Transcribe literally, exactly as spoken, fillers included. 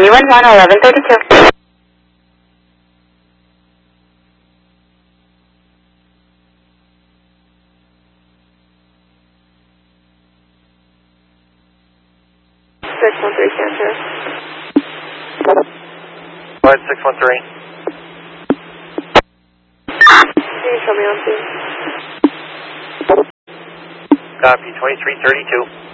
You one one eleven thirty two. Six one three Cancer. Flight six one three. Can you show me on scene? Copy twenty three thirty two.